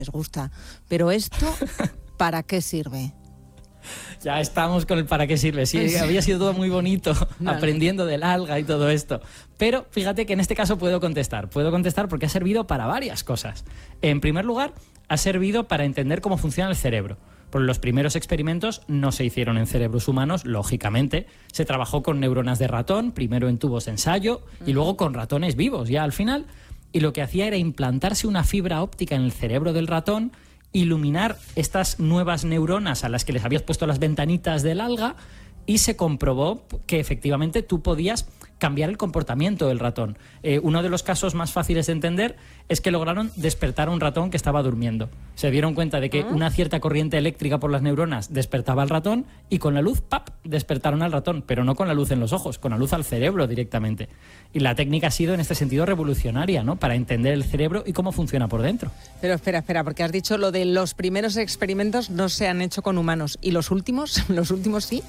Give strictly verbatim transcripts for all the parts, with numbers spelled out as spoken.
les gusta. Pero esto, ¿para qué sirve? Ya estamos con el para qué sirve. Sí, había sido todo muy bonito, no, aprendiendo del alga y todo esto. Pero fíjate que en este caso puedo contestar. Puedo contestar porque ha servido para varias cosas. En primer lugar, ha servido para entender cómo funciona el cerebro. Porque los primeros experimentos no se hicieron en cerebros humanos, lógicamente. Se trabajó con neuronas de ratón, primero en tubos de ensayo y luego con ratones vivos ya al final. Y lo que hacía era implantarse una fibra óptica en el cerebro del ratón, iluminar estas nuevas neuronas a las que les habías puesto las ventanitas del alga, y se comprobó que efectivamente tú podías cambiar el comportamiento del ratón. Eh, uno de los casos más fáciles de entender es que lograron despertar a un ratón que estaba durmiendo. Se dieron cuenta de que una cierta corriente eléctrica por las neuronas despertaba al ratón, y con la luz, ¡pap!, despertaron al ratón, pero no con la luz en los ojos, con la luz al cerebro directamente. Y la técnica ha sido en este sentido revolucionaria, ¿no?, para entender el cerebro y cómo funciona por dentro. Pero espera, espera, porque has dicho lo de los primeros experimentos no se han hecho con humanos. ¿Y los últimos? ¿Los últimos sí?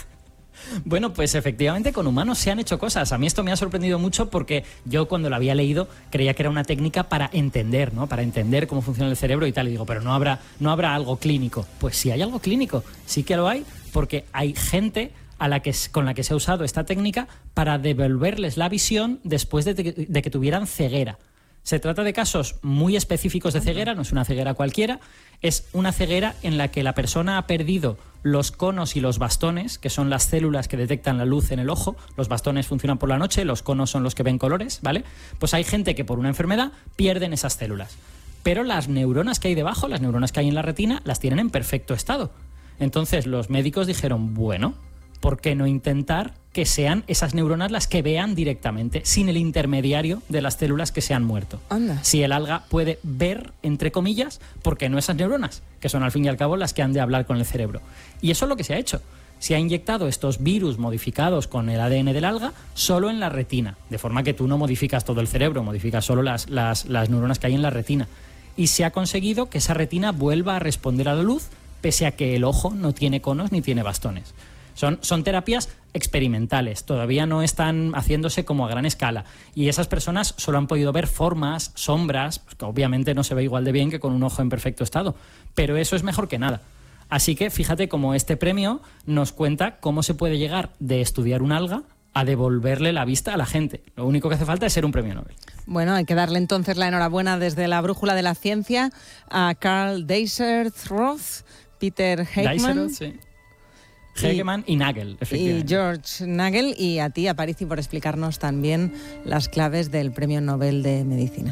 Bueno, pues efectivamente con humanos se han hecho cosas. A mí esto me ha sorprendido mucho porque yo cuando lo había leído creía que era una técnica para entender, ¿no? Para entender cómo funciona el cerebro y tal. Y digo, pero no habrá, no habrá algo clínico. Pues sí hay algo clínico, sí que lo hay, porque hay gente a la que, con la que se ha usado esta técnica para devolverles la visión después de, de que tuvieran ceguera. Se trata de casos muy específicos de ceguera, no es una ceguera cualquiera, es una ceguera en la que la persona ha perdido los conos y los bastones, que son las células que detectan la luz en el ojo. Los bastones funcionan por la noche, los conos son los que ven colores, ¿vale? Pues hay gente que por una enfermedad pierden esas células. Pero las neuronas que hay debajo, las neuronas que hay en la retina, las tienen en perfecto estado. Entonces los médicos dijeron, bueno, ¿por qué no intentar que sean esas neuronas las que vean directamente, sin el intermediario de las células que se han muerto? Anda. Si el alga puede ver, entre comillas, ¿por qué no esas neuronas? Que son al fin y al cabo las que han de hablar con el cerebro. Y eso es lo que se ha hecho. Se ha inyectado estos virus modificados con el A D N del alga solo en la retina, de forma que tú no modificas todo el cerebro, modificas solo las, las, las neuronas que hay en la retina. Y se ha conseguido que esa retina vuelva a responder a la luz, pese a que el ojo no tiene conos ni tiene bastones. Son, son terapias experimentales, todavía no están haciéndose como a gran escala, y esas personas solo han podido ver formas, sombras, pues que obviamente no se ve igual de bien que con un ojo en perfecto estado, pero eso es mejor que nada. Así que fíjate cómo este premio nos cuenta cómo se puede llegar de estudiar un alga a devolverle la vista a la gente. Lo único que hace falta es ser un premio Nobel. Bueno, hay que darle entonces la enhorabuena desde la Brújula de la Ciencia a Karl Deisseroth, Peter Hegemann, sí. Hegemann y, y Nagel, efectivamente. Y George Nagel, y a ti, Aparici, por explicarnos también las claves del Premio Nobel de Medicina.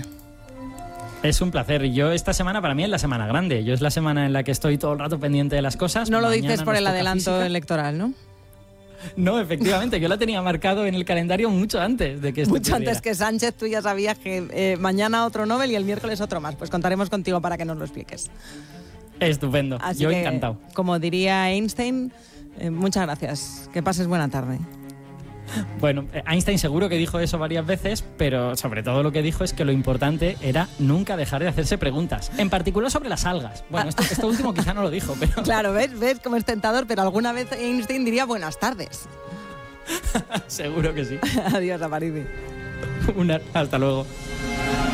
Es un placer. Yo esta semana, para mí, es la semana grande. Yo es la semana en la que estoy todo el rato pendiente de las cosas. No lo Mañana dices por el adelanto física. electoral, ¿no? No, efectivamente, yo la tenía marcado en el calendario mucho antes de que esto Mucho ocurriera. antes que Sánchez, tú ya sabías que eh, mañana otro Nobel y el miércoles otro más. Pues contaremos contigo para que nos lo expliques. Estupendo. Así yo que, encantado. Como diría Einstein, eh, muchas gracias. Que pases buena tarde. Bueno, Einstein seguro que dijo eso varias veces, pero sobre todo lo que dijo es que lo importante era nunca dejar de hacerse preguntas, en particular sobre las algas. Bueno, esto, esto último quizá no lo dijo, pero... Claro, ¿ves? ¿Ves cómo es tentador? Pero alguna vez Einstein diría buenas tardes. Seguro que sí. Adiós, Aparici. Una, hasta luego.